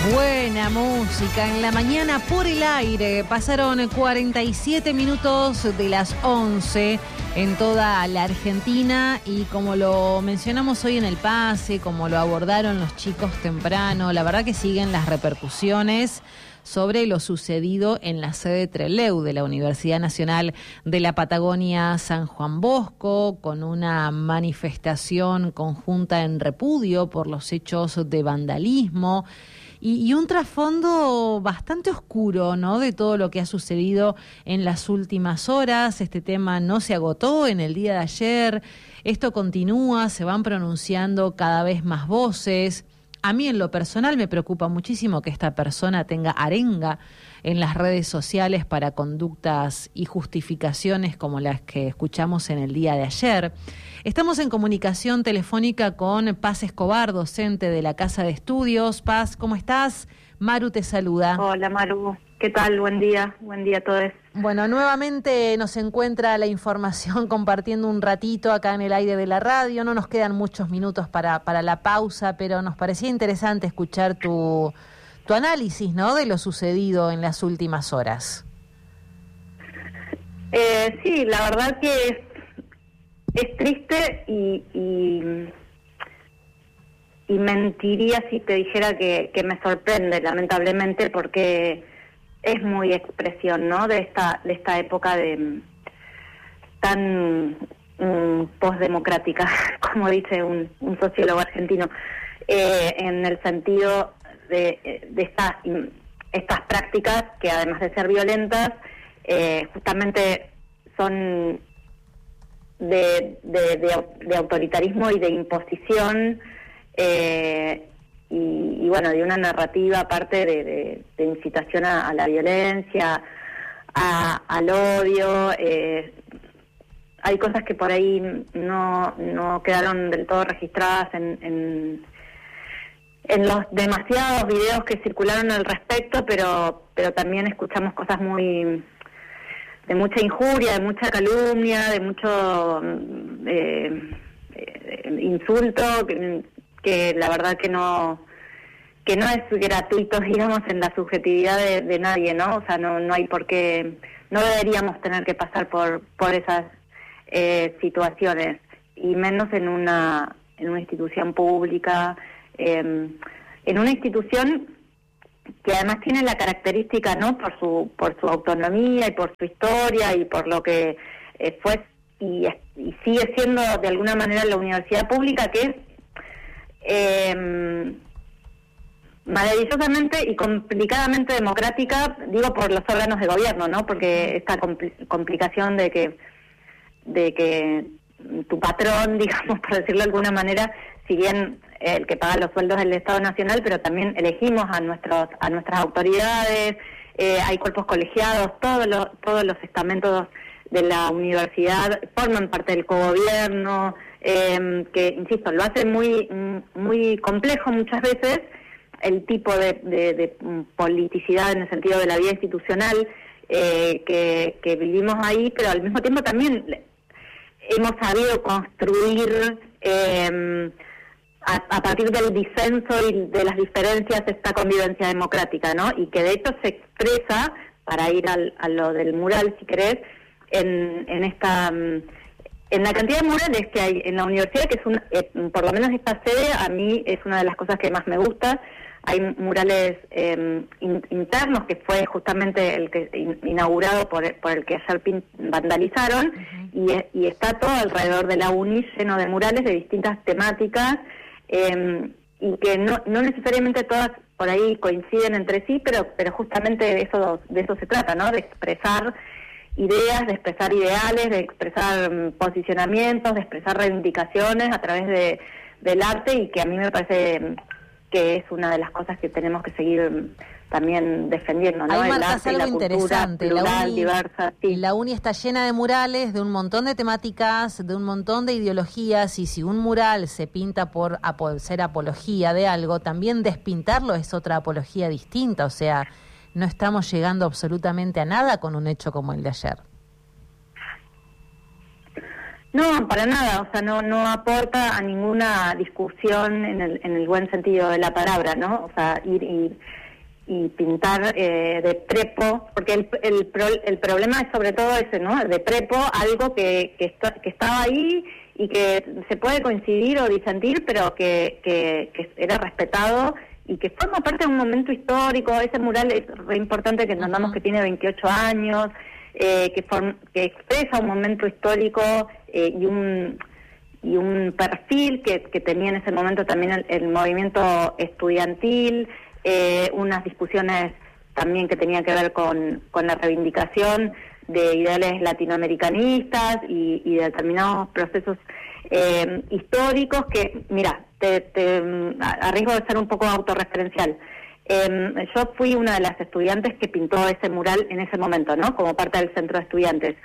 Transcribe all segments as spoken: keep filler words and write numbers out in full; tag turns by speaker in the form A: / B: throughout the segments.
A: Buena música en la mañana por el aire. Pasaron cuarenta y siete minutos de las once en toda la Argentina y como lo mencionamos hoy en el pase, como lo abordaron los chicos temprano, la verdad que siguen las repercusiones sobre lo sucedido en la sede Trelew de la Universidad Nacional de la Patagonia San Juan Bosco, con una manifestación conjunta en repudio por los hechos de vandalismo. Y, y un trasfondo bastante oscuro, ¿no?, de todo lo que ha sucedido en las últimas horas. Este tema no se agotó en el día de ayer, esto continúa, se van pronunciando cada vez más voces. A mí en lo personal me preocupa muchísimo que esta persona tenga arenga en las redes sociales para conductas y justificaciones como las que escuchamos en el día de ayer. Estamos en comunicación telefónica con Paz Escobar, docente de la Casa de Estudios. Paz, ¿cómo estás? Maru te saluda.
B: Hola Maru, ¿qué tal? Buen día, buen día a todos.
A: Bueno, nuevamente nos encuentra la información compartiendo un ratito acá en el aire de la radio. No nos quedan muchos minutos para, para la pausa, pero nos parecía interesante escuchar tu, tu análisis, ¿no?, de lo sucedido en las últimas horas.
B: Eh, sí, la verdad que es, es triste y, y, y mentiría si te dijera que, que me sorprende, lamentablemente, porque es muy expresión, ¿no?, de esta de esta época de tan um, postdemocrática, como dice un, un sociólogo argentino, eh, en el sentido de, de estas estas prácticas que, además de ser violentas, eh, justamente son de, de, de, de autoritarismo y de imposición, eh, Y, y bueno, de una narrativa aparte de, de, de incitación a, a la violencia, a, al odio. Eh, hay cosas que por ahí no, no quedaron del todo registradas en, en, en los demasiados videos que circularon al respecto, pero, pero también escuchamos cosas muy de mucha injuria, de mucha calumnia, de mucho eh, eh, insulto, que, que la verdad que no que no es gratuito, digamos, en la subjetividad de, de nadie, ¿no? O sea, no no hay por qué, no deberíamos tener que pasar por por esas eh, situaciones, y menos en una en una institución pública, eh, en una institución que además tiene la característica, ¿no?, por su por su autonomía y por su historia y por lo que eh, fue y, y sigue siendo de alguna manera la universidad pública, que es Eh, maravillosamente y complicadamente democrática, digo, por los órganos de gobierno, ¿no? Porque esta compl- complicación de que de que tu patrón, digamos, por decirlo de alguna manera, si bien el que paga los sueldos del Estado Nacional, pero también elegimos a nuestros a nuestras autoridades, eh, hay cuerpos colegiados, todos los todos los estamentos de la universidad forman parte del cogobierno, eh, que, insisto, lo hace muy muy complejo muchas veces el tipo de, de, de politicidad en el sentido de la vida institucional eh, que, que vivimos ahí, pero al mismo tiempo también hemos sabido construir eh, a, a partir del disenso y de las diferencias esta convivencia democrática, ¿no? Y que de hecho se expresa, para ir al, a lo del mural, si querés, en, en esta en la cantidad de murales que hay en la universidad, que es un, eh, por lo menos esta sede a mí es una de las cosas que más me gusta. Hay murales eh, in, internos, que fue justamente el que in, inaugurado por, por el que ayer pin, vandalizaron, uh-huh. y, y está todo alrededor de la uni lleno de murales de distintas temáticas, eh, y que no, no necesariamente todas por ahí coinciden entre sí, pero pero justamente de eso de eso se trata, ¿no? De expresar ideas, de expresar ideales, de expresar um, posicionamientos, de expresar reivindicaciones a través de del arte, y que a mí me parece um, que es una de las cosas que tenemos que seguir um, también defendiendo, ¿no?
A: Ahí
B: el
A: marcas
B: arte,
A: algo
B: la
A: interesante.
B: Cultura, plural,
A: la uni,
B: diversa. Sí.
A: La uni está llena de murales, de un montón de temáticas, de un montón de ideologías, y si un mural se pinta por apo- ser apología de algo, también despintarlo es otra apología distinta. O sea, no estamos llegando absolutamente a nada con un hecho como el de ayer.
B: No, para nada, o sea, no no aporta a ninguna discusión en el en el buen sentido de la palabra, ¿no? O sea, ir y, y pintar eh, de prepo, porque el el, pro, el problema es sobre todo ese, ¿no? De prepo, algo que que, está, que estaba ahí y que se puede coincidir o disentir, pero que, que, que era respetado y que forma parte de un momento histórico. Ese mural es re importante que entendamos que tiene veintiocho años, eh, que, form, que expresa un momento histórico eh, y un y un perfil que, que tenía en ese momento también el, el movimiento estudiantil, eh, unas discusiones también que tenían que ver con, con la reivindicación de ideales latinoamericanistas y, y de determinados procesos eh, históricos que, mira, te, te arriesgo de ser un poco autorreferencial. Eh, yo fui una de las estudiantes que pintó ese mural en ese momento, ¿no? Como parte del centro de estudiantes.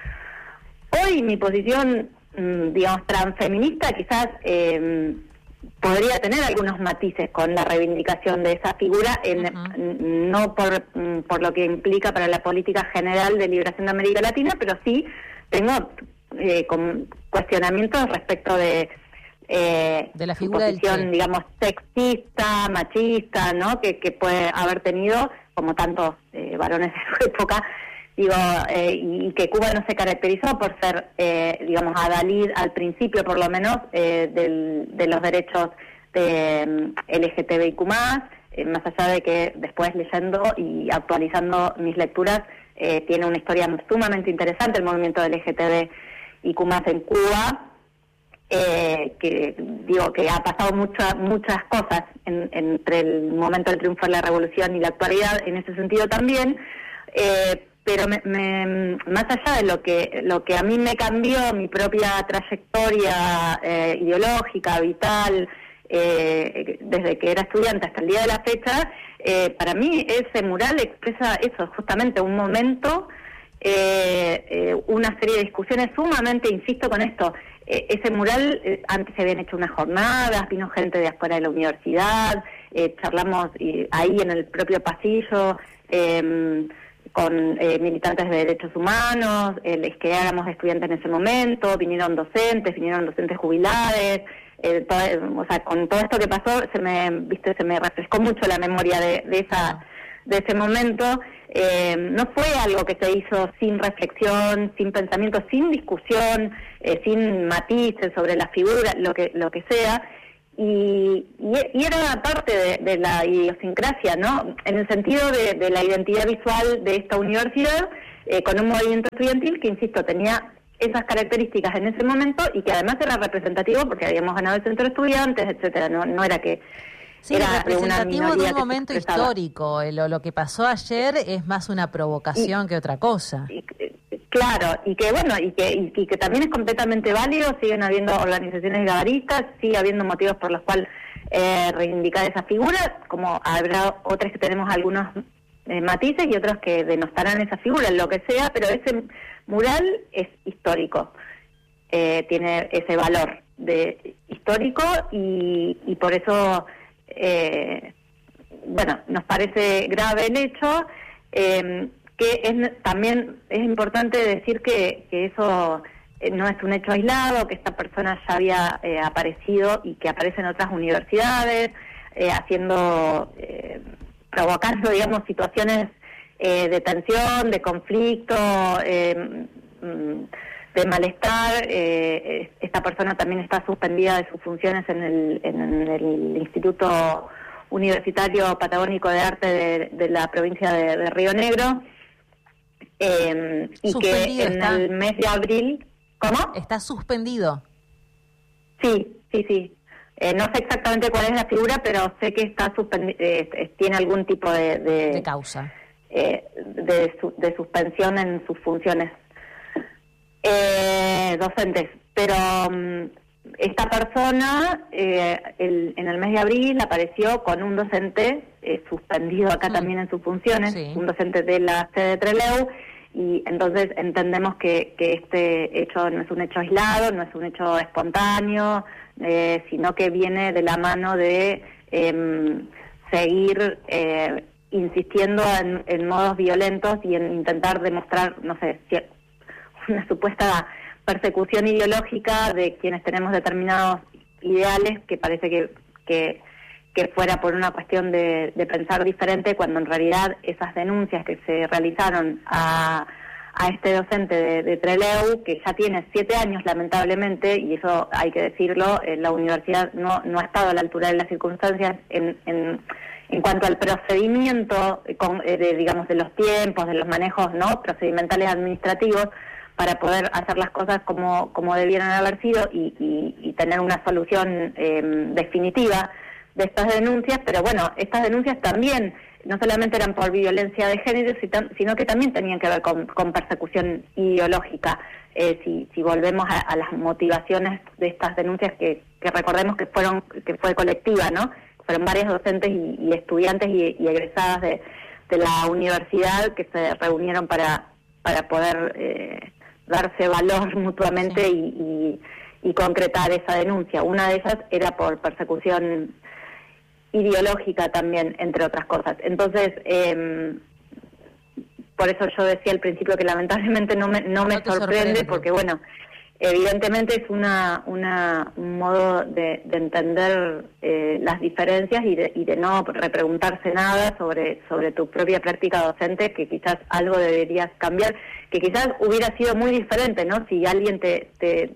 B: Hoy mi posición, digamos, transfeminista, quizás eh, podría tener algunos matices con la reivindicación de esa figura, en, uh-huh. no por, por lo que implica para la política general de liberación de América Latina, pero sí tengo eh, con cuestionamientos respecto de eh,
A: de la figura
B: su posición,
A: del
B: digamos, sexista, machista, ¿no? Que, que puede haber tenido, como tantos eh, varones de su época, digo, eh, y que Cuba no se caracterizó por ser, eh, digamos, adalid al principio, por lo menos, eh, del, de los derechos de um, L G T B I Q más, eh, más allá de que después leyendo y actualizando mis lecturas, eh, tiene una historia sumamente interesante el movimiento L G T B I Q más en Cuba, eh, que digo que ha pasado muchas muchas cosas en, entre el momento del triunfo de la revolución y la actualidad en ese sentido también, eh, pero me, me, más allá de lo que lo que a mí me cambió mi propia trayectoria eh, ideológica, vital, eh, desde que era estudiante hasta el día de la fecha, eh, para mí ese mural expresa eso, justamente un momento, eh, eh, una serie de discusiones sumamente, insisto con esto, eh, ese mural, eh, antes se habían hecho unas jornadas, vino gente de afuera de la universidad, eh, charlamos eh, ahí en el propio pasillo, eh, con eh, militantes de derechos humanos, eh, es que éramos estudiantes en ese momento, vinieron docentes, vinieron docentes jubilados, eh, todo, o sea, con todo esto que pasó, se me, viste, se me refrescó mucho la memoria de, de esa, de ese momento. Eh, no fue algo que se hizo sin reflexión, sin pensamiento, sin discusión, eh, sin matices sobre la figura, lo que, lo que sea. Y, y, y era parte de, de la idiosincrasia, ¿no? En el sentido de, de la identidad visual de esta universidad, eh, con un movimiento estudiantil que, insisto, tenía esas características en ese momento y que además era representativo porque habíamos ganado el centro de estudiantes, etcétera. No, no era que
A: sí, era representativo de, una de un momento histórico. Lo, lo que pasó ayer es más una provocación y, que otra cosa.
B: Y, Claro, y que bueno, y que, y, y que también es completamente válido, siguen habiendo organizaciones gabaristas, sigue habiendo motivos por los cuales eh, reivindicar esa figura, como habrá otras que tenemos algunos eh, matices y otros que denostarán esa figura, lo que sea, pero ese mural es histórico, eh, tiene ese valor de histórico y, y por eso, eh, bueno, nos parece grave el hecho. Eh, que es, también es importante decir que, que eso eh, no es un hecho aislado, que esta persona ya había eh, aparecido y que aparece en otras universidades, eh, haciendo, eh, provocando, digamos, situaciones eh, de tensión, de conflicto, eh, de malestar. Eh, esta persona también está suspendida de sus funciones en el, en el Instituto Universitario Patagónico de Arte de, de la provincia de, de Río Negro. Eh, y que en está. el mes de abril... ¿Cómo?
A: ¿Está suspendido?
B: Sí, sí, sí. Eh, no sé exactamente cuál es la figura, pero sé que está suspendido, eh, tiene algún tipo de... De,
A: de causa.
B: Eh, de, su, de suspensión en sus funciones eh, docentes. Pero um, esta persona eh, el, en el mes de abril apareció con un docente eh, suspendido acá mm. también en sus funciones, sí. un docente de la sede de Trelew. Y entonces entendemos que, que este hecho no es un hecho aislado, no es un hecho espontáneo, eh, sino que viene de la mano de eh, seguir eh, insistiendo en, en modos violentos y en intentar demostrar, no sé, una supuesta persecución ideológica de quienes tenemos determinados ideales, que parece que, que, que fuera por una cuestión de, de pensar diferente, cuando en realidad esas denuncias que se realizaron a, a este docente de, de Trelew, que ya tiene siete años lamentablemente, y eso hay que decirlo, eh, la universidad no, no ha estado a la altura de las circunstancias en, en, en cuanto al procedimiento, con, eh, de, digamos, de los tiempos, de los manejos, ¿no?, procedimentales administrativos, para poder hacer las cosas como, como debieran haber sido y, y, y tener una solución eh, definitiva de estas denuncias. Pero bueno, estas denuncias también no solamente eran por violencia de género, sino que también tenían que ver con, con persecución ideológica. Eh, si, si volvemos a, a las motivaciones de estas denuncias, que, que recordemos que fueron que fue colectiva, ¿no? Fueron varios docentes y, y estudiantes y, y egresadas de, de la universidad que se reunieron para, para poder eh, darse valor mutuamente, sí, y, y, y concretar esa denuncia. Una de ellas era por persecución ideológica también, entre otras cosas. Entonces, eh, por eso yo decía al principio que lamentablemente no me, no me no sorprende, sorprende, porque bueno, evidentemente es una, una un modo de, de entender eh, las diferencias y de, y de no repreguntarse nada sobre, sobre tu propia práctica docente, que quizás algo deberías cambiar, que quizás hubiera sido muy diferente, ¿no? Si alguien te te,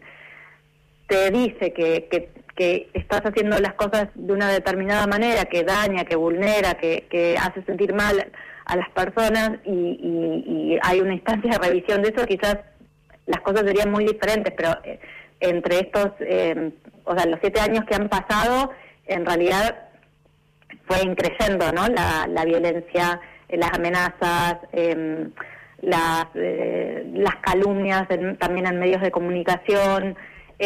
B: te dice que, que, que estás haciendo las cosas de una determinada manera, que daña, que vulnera, que, que hace sentir mal a las personas, y, y, y hay una instancia de revisión de eso, quizás las cosas serían muy diferentes, pero eh, entre estos, eh, o sea, los siete años que han pasado, en realidad fue increciendo, ¿no?, la, la violencia, eh, las amenazas, eh, las, eh, las calumnias en, también en medios de comunicación,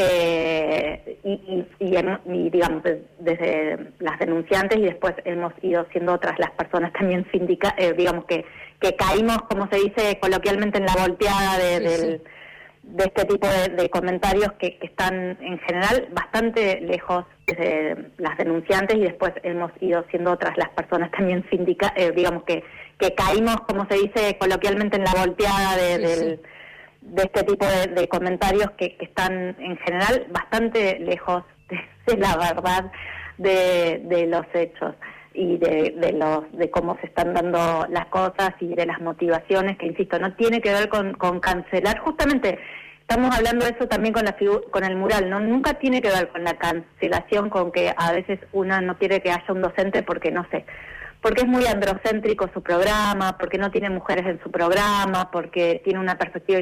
B: eh, y, y, y, y digamos, desde las denunciantes, y después hemos ido siendo otras las personas también sindica, eh, digamos que, que caímos, como se dice coloquialmente, en la volteada de, sí, del... Sí. de este tipo de, de comentarios que, que están en general bastante lejos de las denunciantes, y después hemos ido siendo otras las personas también sindica, eh, digamos que, que caímos, como se dice coloquialmente, en la volteada de, sí, del, sí. de este tipo de, de comentarios que, que están en general bastante lejos de, de la verdad de, de los hechos y de, de los de cómo se están dando las cosas y de las motivaciones, que insisto, no tiene que ver con, con cancelar. Justamente estamos hablando de eso también con la con el mural, no nunca tiene que ver con la cancelación, con que a veces una no quiere que haya un docente porque no sé, porque es muy androcéntrico su programa, porque no tiene mujeres en su programa, porque tiene una perspectiva